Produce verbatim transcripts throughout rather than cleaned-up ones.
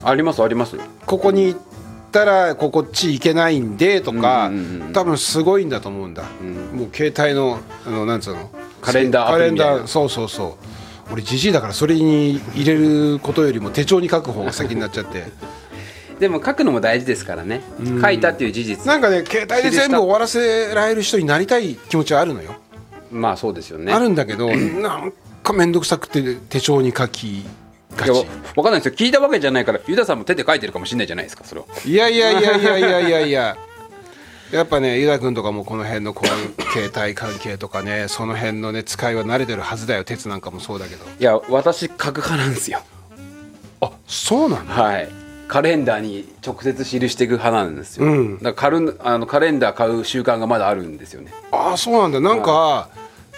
ありますあります。 ここに行ったらここっち行けないんでとか、うんうんうん、多分すごいんだと思うんだ、うん、もう携帯のあのなんつうのカレンダーアプリみたいな。 カレンダー、そうそうそう。俺ジジイだからそれに入れることよりも手帳に書く方が先になっちゃってでも書くのも大事ですからね、うん、書いたっていう事実。 なんかね携帯で全部終わらせられる人になりたい気持ちはあるのよ。 まあそうですよね。 あるんだけどなんか面倒くさくて手帳に書きがち。いや分かんないですよ。聞いたわけじゃないからユダさんも手で書いてるかもしれないじゃないですかそれを。 いやいやいやいやいやいやいややっぱねユダ君とかもこの辺のこういう携帯関係とかねその辺のね使いは慣れてるはずだよ。鉄なんかもそうだけど。 いや私書く派なんですよ。 あ、そうなんだ。 はい、カレンダーに直接記していく派なんですよ、うん、だからカルあのカレンダー買う習慣がまだあるんですよね。 ああそうなんだ。なんか、はい、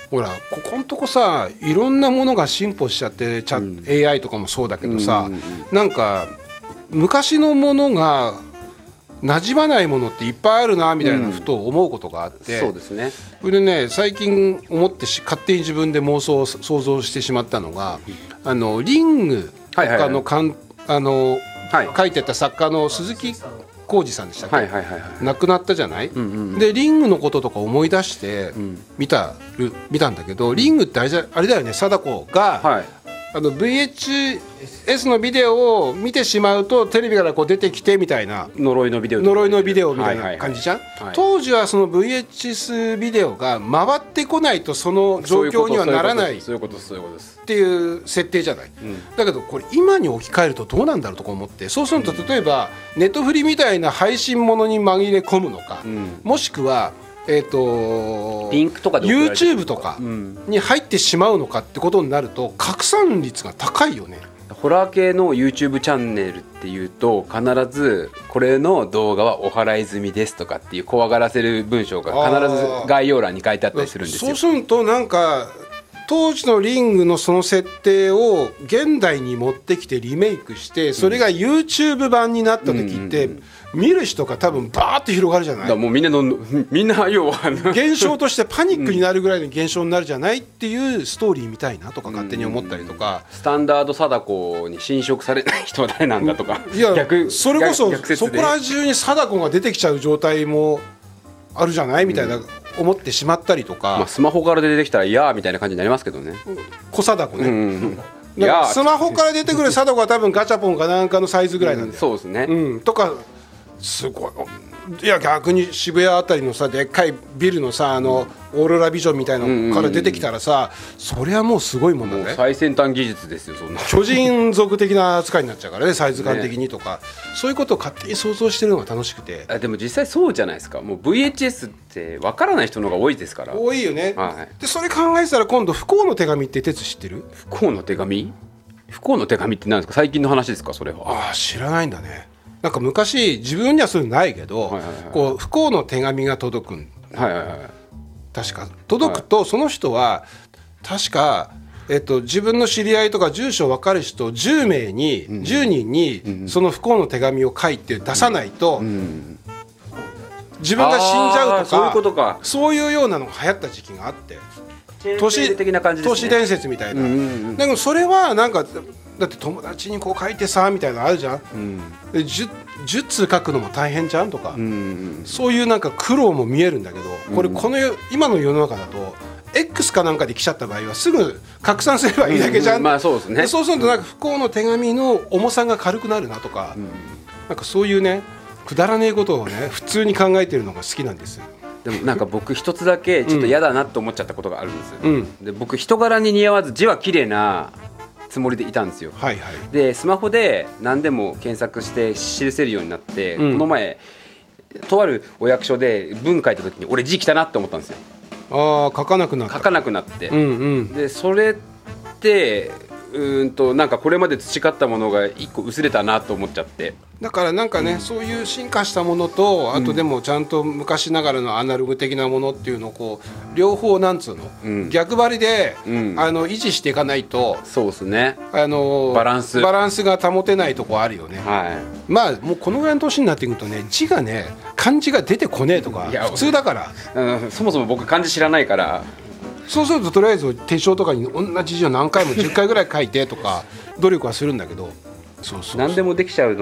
ほらここんとこさいろんなものが進歩しちゃってチャ、うん、エーアイ とかもそうだけどさ、うんうんうん、なんか昔のものが馴染まないものっていっぱいあるなみたいなふと思うことがあって、 うん、そうですね。 それでね最近思ってし勝手に自分で妄想想像してしまったのが、うん、あのリングとかのかん、はいはいはい、あの、はい、書いてた作家の鈴木浩二さんでしたっけ、はいはいはいはい、亡くなったじゃない、うんうん、でリングのこととか思い出して見た、うん、見たんだけどリングってあれじゃ、あれだよね貞子が、はい、あの ブイエイチエス のビデオを見てしまうとテレビからこう出てきてみたいな呪いのビデオ呪いのビデオみたいな感じじゃん、はいはいはい、当時はその ブイエイチエス ビデオが回ってこないとその状況にはならないっていう設定じゃない、うん、だけどこれ今に置き換えるとどうなんだろうとか思って、そうすると例えばネットフリみたいな配信ものに紛れ込むのか、うん、もしくはえーと、 リンクとかで YouTube とかに入ってしまうのかってことになると拡散率が高いよね。 ホラー系の YouTube チャンネルっていうと必ずこれの動画はお払い済みですとかっていう怖がらせる文章が必ず概要欄に書いてあったりするんですよ。 そうするとなんか当時のリングのその設定を現代に持ってきてリメイクしてそれが YouTube 版になった時って見る人が多分バーって広がるじゃない。だからもうみんなのみんな要は現象としてパニックになるぐらいの現象になるじゃないっていうストーリーみたいなとか勝手に思ったりとか、 スタンダード貞子に侵食されない人は誰なんだとか、 いや逆それこそそこら中に貞子が出てきちゃう状態もあるじゃないみたいな思ってしまったりとか、 まあ、スマホから出てきたらいやーみたいな感じになりますけどね。 小貞子ね、うんうんうん、スマホから出てくる貞子は多分ガチャポンかなんかのサイズぐらいなんだよ、うん、 そうですね、 うん、とかすごい。いや逆に渋谷あたりのさでっかいビルのさあのオーロラビジョンみたいなのから出てきたらさ、そりゃもうすごいもんだね。もう最先端技術ですよそんな。 巨人族的な扱いになっちゃうからねサイズ感的にとか、ね、そういうことを勝手に想像してるのが楽しくて。 あでも実際そうじゃないですか。もう ブイエイチエス って分からない人の方が多いですから。 多いよね、はい、でそれ考えてたら今度不幸の手紙って鉄知ってる？ 不幸の手紙不幸の手紙って何ですか？最近の話ですかそれは。 ああ知らないんだね。なんか昔自分にはそういうのないけど、はいはいはい、こう不幸の手紙が届くん、 はいはいはい、 確か届くとその人は確か、えっと、自分の知り合いとか住所分かる人じゅうめいに、うん、じゅうにんにその不幸の手紙を書いて出さないと、うんうん、自分が死んじゃうとか、 そういうことか。 そういうようなのが流行った時期があって、 都市的な感じですね。 都市伝説みたいな、うんうんうん、でもそれはなんかだって友達にこう書いてさみたいなのあるじゃん、うん、で 10, 10通書くのも大変じゃんとか、うんうん、そういうなんか苦労も見えるんだけど、これこの今の世の中だと X かなんかで来ちゃった場合はすぐ拡散すればいいだけじゃん、 うんうん、まあそうですね。 そうするとなんか不幸の手紙の重さが軽くなるなとか、うん、なんかそういうねくだらねえことをね普通に考えてるのが好きなんですよ。 でもなんか僕一つだけちょっと嫌だなと思っちゃったことがあるんですよ、うん、で僕人柄に似合わず字は綺麗なつもりでいたんですよ、はいはい、でスマホで何でも検索して記せるようになって、うん、この前とあるお役所で文書いた時に俺字来たなって思ったんですよ。 ああ書かなくなった書かなくなって、うんうん、でそれってうーんとなんかこれまで培ったものが一個薄れたなと思っちゃって。 だからなんかね、うん、そういう進化したものとあとでもちゃんと昔ながらのアナログ的なものっていうのをこう両方なんつうの、うん、逆張りで、うん、あの維持していかないとそうですね、 あのバランスバランスが保てないとこあるよね、はい、まあもうこのぐらいの年になってくるとね字がね漢字が出てこねえとか普通だから、 うん、そもそも僕漢字知らないからそうするととりあえず手帳とかに同じ字を何回もじゅっかいぐらい書いてとか努力はするんだけど何でもできちゃうの